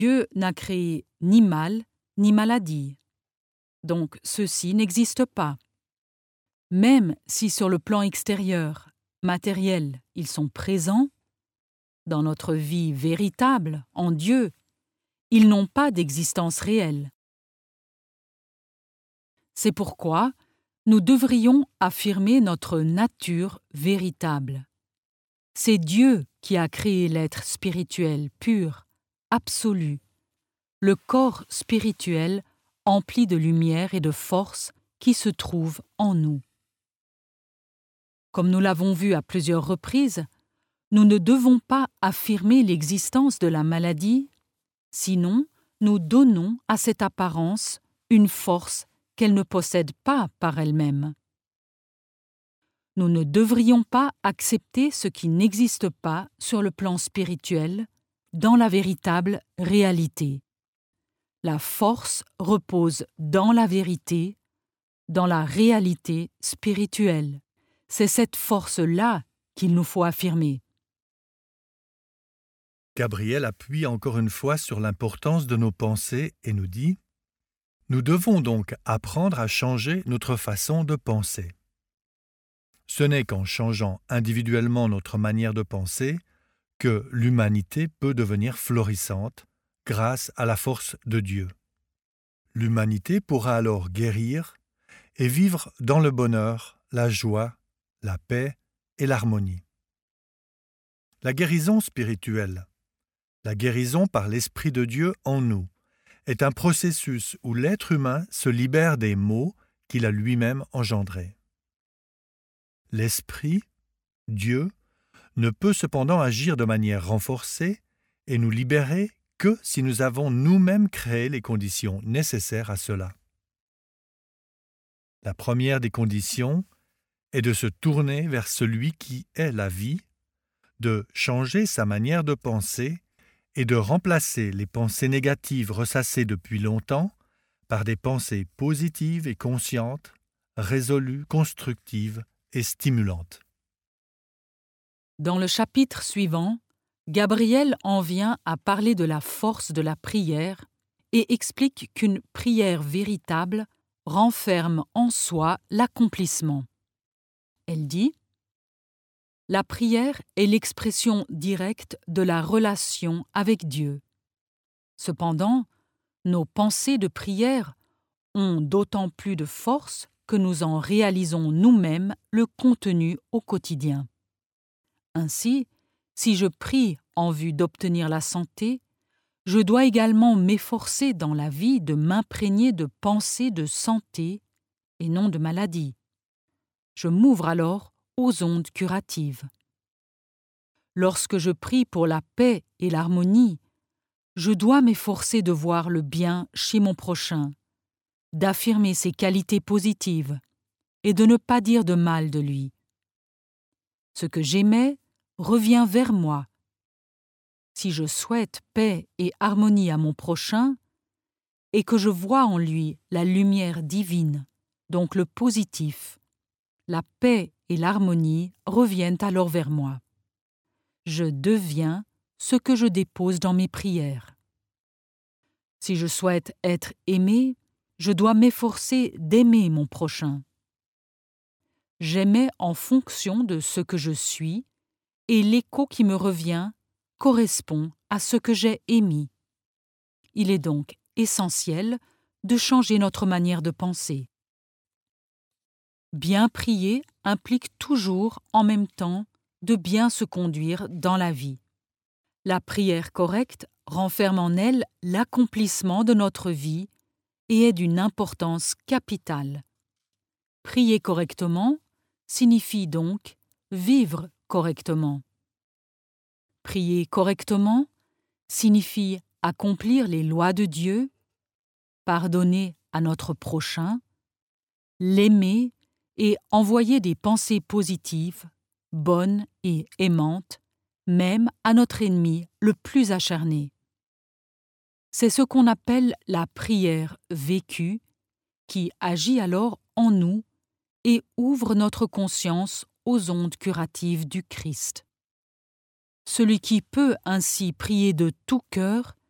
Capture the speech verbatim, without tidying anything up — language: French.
Dieu n'a créé ni mal ni maladie. Donc ceux-ci n'existent pas. Même si sur le plan extérieur, matériel, ils sont présents, dans notre vie véritable, en Dieu, ils n'ont pas d'existence réelle. C'est pourquoi nous devrions affirmer notre nature véritable. C'est Dieu qui a créé l'être spirituel pur, absolu, le corps spirituel empli de lumière et de force qui se trouve en nous. Comme nous l'avons vu à plusieurs reprises, nous ne devons pas affirmer l'existence de la maladie, sinon nous donnons à cette apparence une force qu'elle ne possède pas par elle-même. Nous ne devrions pas accepter ce qui n'existe pas sur le plan spirituel, dans la véritable réalité. La force repose dans la vérité, dans la réalité spirituelle. C'est cette force-là qu'il nous faut affirmer. Gabriel appuie encore une fois sur l'importance de nos pensées et nous dit « Nous devons donc apprendre à changer notre façon de penser. Ce n'est qu'en changeant individuellement notre manière de penser que l'humanité peut devenir florissante grâce à la force de Dieu. L'humanité pourra alors guérir et vivre dans le bonheur, la joie, la paix et l'harmonie. La guérison spirituelle, la guérison par l'Esprit de Dieu en nous, est un processus où l'être humain se libère des maux qu'il a lui-même engendrés. L'Esprit, Dieu, ne peut cependant agir de manière renforcée et nous libérer que si nous avons nous-mêmes créé les conditions nécessaires à cela. La première des conditions est de se tourner vers celui qui est la vie, de changer sa manière de penser et de remplacer les pensées négatives ressassées depuis longtemps par des pensées positives et conscientes, résolues, constructives et stimulantes. Dans le chapitre suivant, Gabriel en vient à parler de la force de la prière et explique qu'une prière véritable renferme en soi l'accomplissement. Elle dit « La prière est l'expression directe de la relation avec Dieu. Cependant, nos pensées de prière ont d'autant plus de force que nous en réalisons nous-mêmes le contenu au quotidien. Ainsi, si je prie en vue d'obtenir la santé, je dois également m'efforcer dans la vie de m'imprégner de pensées de santé et non de maladie. Je m'ouvre alors aux ondes curatives. Lorsque je prie pour la paix et l'harmonie, je dois m'efforcer de voir le bien chez mon prochain, d'affirmer ses qualités positives et de ne pas dire de mal de lui. Ce que j'émets revient vers moi. Si je souhaite paix et harmonie à mon prochain, et que je vois en lui la lumière divine, donc le positif, la paix et l'harmonie reviennent alors vers moi. Je deviens ce que je dépose dans mes prières. Si je souhaite être aimé, je dois m'efforcer d'aimer mon prochain. J'aimais en fonction de ce que je suis, et l'écho qui me revient correspond à ce que j'ai émis. Il est donc essentiel de changer notre manière de penser. Bien prier implique toujours en même temps de bien se conduire dans la vie. La prière correcte renferme en elle l'accomplissement de notre vie et est d'une importance capitale. Prier correctement signifie donc vivre correctement. Prier correctement signifie accomplir les lois de Dieu, pardonner à notre prochain, l'aimer et envoyer des pensées positives, bonnes et aimantes, même à notre ennemi le plus acharné. C'est ce qu'on appelle la prière vécue, qui agit alors en nous et ouvre notre conscience aux ondes curatives du Christ. Celui qui peut ainsi prier de tout cœur